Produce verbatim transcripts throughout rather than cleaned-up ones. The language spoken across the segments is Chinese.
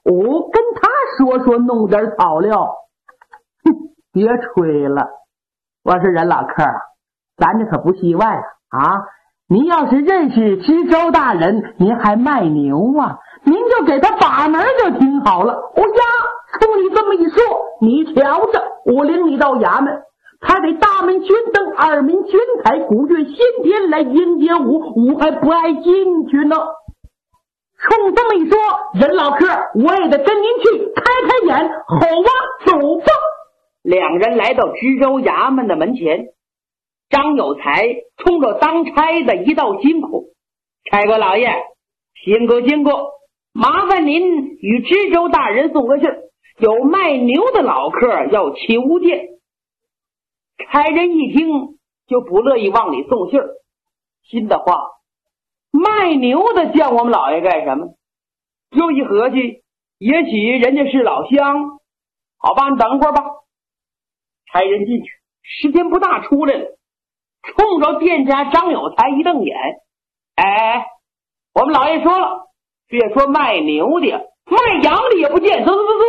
我跟他说说，弄点草料。哼，别吹了，我说任老客，咱这可不戏外啊！啊，您要是认识知州大人，您还卖牛啊？您就给他把门就挺好了。哦呀，冲你这么一说，你瞧着，我领你到衙门，他得大门宣灯，二门宣台，鼓乐先天来迎接我，我还不爱进去呢。冲这么一说，任老客，我也得跟您去开开眼。好啊，走吧。两人来到知州衙门的门前，张有才冲着当差的一道辛苦：差官老爷，辛苦辛苦，麻烦您与知州大人送个信儿，有卖牛的老客要求见。差人一听就不乐意往里送信儿，心的话，卖牛的叫我们老爷干什么？又一合计，也许人家是老乡，好吧，你等会儿吧。差人进去，时间不大出来了，冲着店家张有才一瞪眼：哎，我们老爷说了，别说卖牛的，卖羊的也不见，走走走走。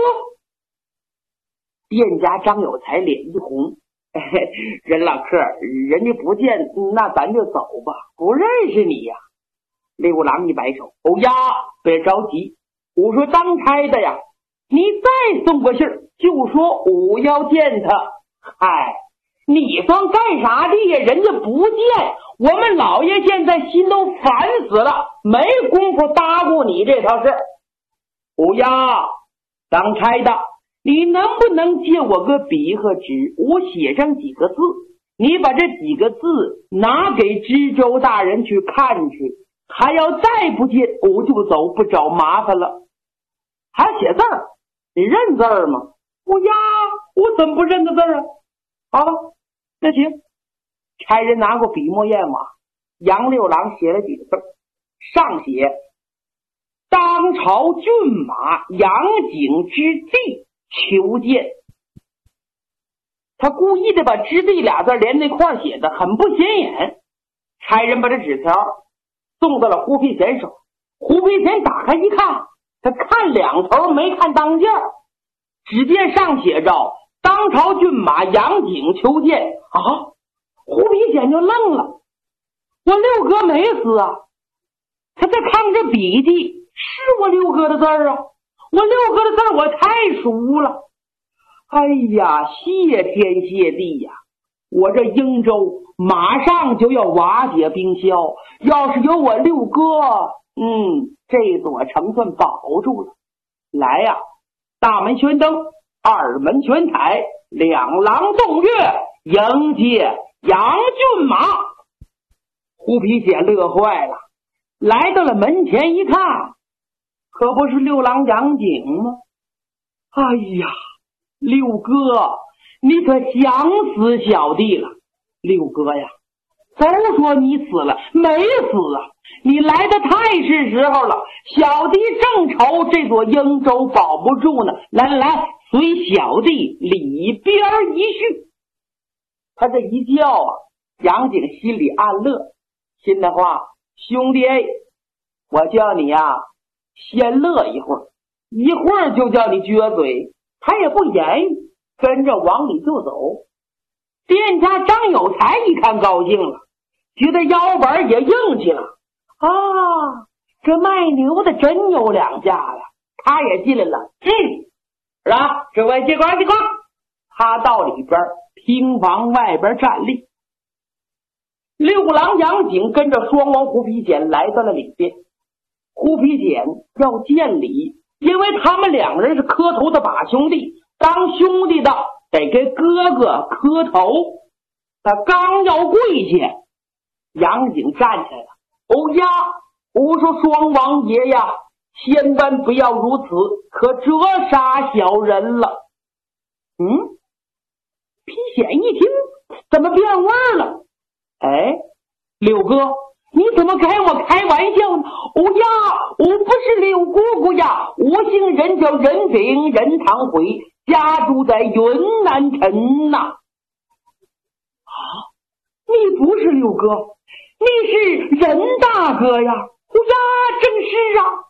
店家张有才脸一红：嘿嘿，任老客，人家不见，那咱就走吧，不认识你呀。六郎一摆手：哦呀，别着急，我说当差的呀，你再送个信儿，就说我要见他。嗨，你算干啥的呀？人家不见，我们老爷现在心都烦死了，没工夫搭过你这套事儿。哦呀，当差的，你能不能借我个笔和纸，我写上几个字，你把这几个字拿给知州大人去看去，还要再不见我就走，不找麻烦了。还写字儿，你认字儿吗？我呀，我怎么不认得字儿啊？好吧，那行。差人拿过笔墨砚码，杨六郎写了几个字，上写当朝骏马杨景之地求见。他故意的把之地俩字连那块写的很不显眼。差人把这纸条送到了胡皮贤手，胡皮贤打开一看，他看两头没看当间，只见上写着当朝骏马杨景求见。啊，胡皮贤就愣了，我六哥没死啊！他在看着笔记，是我六哥的字儿啊，我六哥的字儿我太熟了。哎呀，谢天谢地呀！我这英州马上就要瓦解冰消，要是有我六哥，嗯，这座城算保住了。来呀，大门宣灯，二门宣彩，两郎动乐，迎接杨骏马。胡皮姐乐坏了，来到了门前一看，可不是六郎杨景吗？哎呀，六哥，你可想死小弟了。六哥呀，都说你死了，没死啊，你来的太是时候了，小弟正愁这座英州保不住呢。来来来，随小弟里边一叙。他这一叫啊，杨景心里暗乐，心的话，兄弟，我叫你呀，先乐一会儿，一会儿就叫你撅嘴。他也不言语，跟着往里就走。店家张有才一看高兴了，觉得腰板也硬气了啊！这卖牛的真有两家了。他也进来了，嗯，是吧？这位接光接光。他到里边厅房外边站立。六郎杨景跟着双王胡皮简来到了里边。胡皮简要见礼，因为他们两人是磕头的把兄弟，当兄弟的得给哥哥磕头。他刚要跪下，杨景站起来了。哦呀，我说双王爷呀，千万不要如此，可折杀小人了。嗯，皮显一听，怎么变味了？哎，柳哥，你怎么跟我开玩笑呢？哦呀，我不是柳姑姑呀，我姓任，叫任炳，任堂辉，家住在云南城呐。啊，你不是柳哥，你是任大哥呀！哦呀，正是啊，